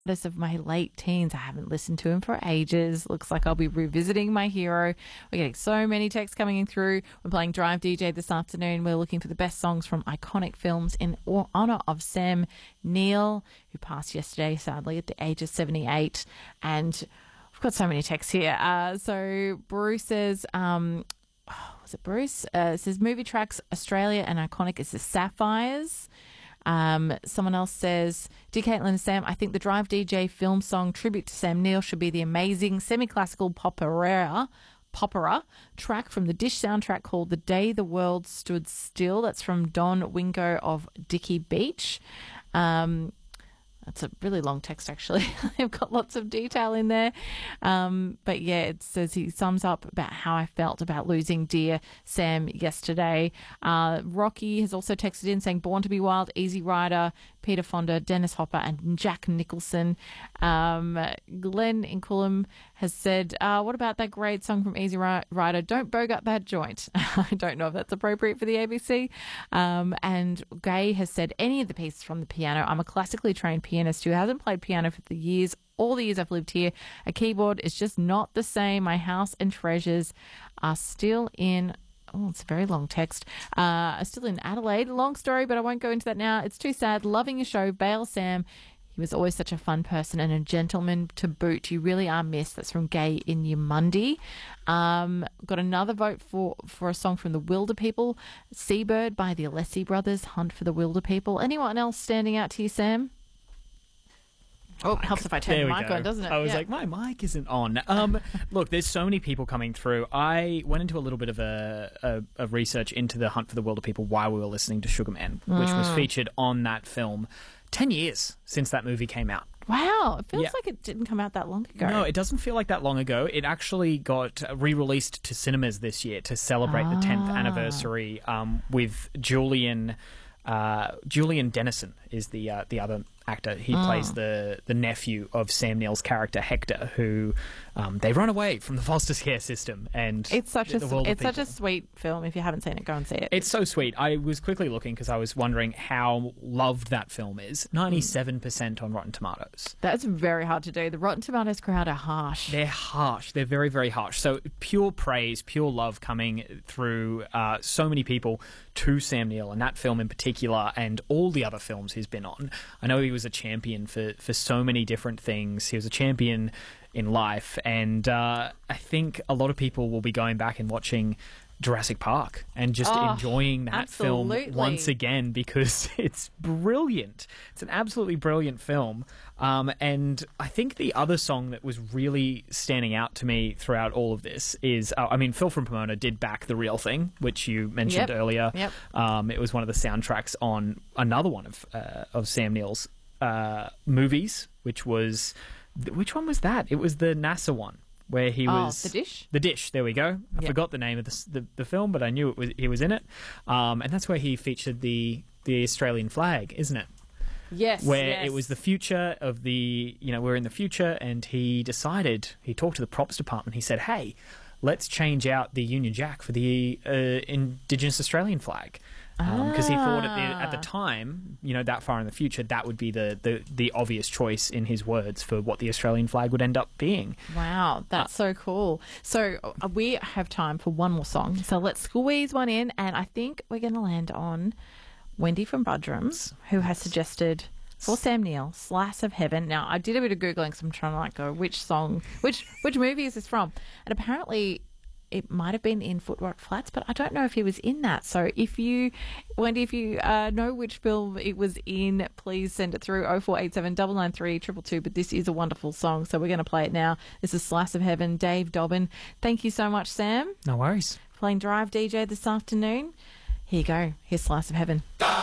artist of my late teens. I haven't listened to him for ages. Looks like I'll be revisiting my hero. We're getting so many texts coming in through. We're playing Drive DJ this afternoon. We're looking for the best songs from iconic films in honour of Sam Neill, who passed yesterday, sadly, at the age of 78. And we've got so many texts here. So Bruce says... was it Bruce? It says movie tracks Australia and iconic is the Sapphires. Someone else says, Dear Caitlin and Sam, I think the Drive DJ film song tribute to Sam Neill should be the amazing semi-classical popera track from the Dish soundtrack called The Day the World Stood Still. That's from Don Wingo of Dicky Beach. That's a really long text, actually. They've got lots of detail in there. But yeah, it says he sums up about how I felt about losing dear Sam yesterday. Rocky has also texted in saying Born to be Wild, Easy Rider, Peter Fonda, Dennis Hopper and Jack Nicholson. Glenn in Coolum has said, what about that great song from Easy Rider, Don't Bogart That Joint? I don't know if that's appropriate for the ABC. And Gay has said, any of the pieces from the piano. I'm a classically trained pianist who hasn't played piano for all the years I've lived here. A keyboard is just not the same. My house and treasures are still in... Oh, it's a very long text. Still in Adelaide. Long story, but I won't go into that now. It's too sad. Loving your show. Bail Sam. He was always such a fun person and a gentleman to boot. You really are missed. That's from Gay in Yamundi. Got another vote for a song from the Wilder People. Seabird by the Alessi Brothers. Hunt for the Wilder People. Anyone else standing out to you, Sam? Oh, it helps if I turn the mic on, doesn't it? I was like, my mic isn't on. Look, there's so many people coming through. I went into a little bit of a research into the Hunt for the Wilder People while we were listening to Sugar Man, which was featured on that film. 10 years since that movie came out. Wow, it feels like it didn't come out that long ago. No, it doesn't feel like that long ago. It actually got re-released to cinemas this year to celebrate the 10th anniversary with Julian Dennison is the other actor. He plays the nephew of Sam Neill's character Hector, who they run away from the foster care system, and it's such a sweet film. If you haven't seen it, go and see it. It's so sweet. I was quickly looking because I was wondering how loved that film is. 97% on Rotten Tomatoes. That's very hard to do. The Rotten Tomatoes crowd are harsh. They're harsh. They're very, very harsh. So pure praise, pure love coming through so many people to Sam Neill and that film in particular, and all the other films he's been on. I know he was a champion for so many different things. He was a champion in life, and I think a lot of people will be going back and watching Jurassic Park and just enjoying that film once again because it's brilliant. It's an absolutely brilliant film. And I think the other song that was really standing out to me throughout all of this is, Phil from Pomona did back The Real Thing, which you mentioned earlier. Yep. It was one of the soundtracks on another one of Sam Neill's movies, which was... Which one was that? It was the NASA one. Where he was... The Dish? The Dish, there we go. I forgot the name of the film, but I knew he was in it. And that's where he featured the Australian flag, isn't it? Yes. Where it was the future of the... we're in the future, and he decided... He talked to the props department. He said, hey, let's change out the Union Jack for the Indigenous Australian flag. Because he thought at the time, that far in the future, that would be the obvious choice, in his words, for what the Australian flag would end up being. Wow, that's so cool. So we have time for one more song. So let's squeeze one in, and I think we're going to land on Wendy from Budrums, who has suggested for Sam Neill, Slice of Heaven. Now, I did a bit of Googling because I'm trying to go, which song, which movie is this from? And apparently... it might have been in Footwork Flats, but I don't know if he was in that. So Wendy, if you know which film it was in, please send it through 0487 993 222. But this is a wonderful song, so we're going to play it now. This is Slice of Heaven, Dave Dobbin. Thank you so much, Sam. No worries. Playing Drive DJ this afternoon. Here you go. Here's Slice of Heaven.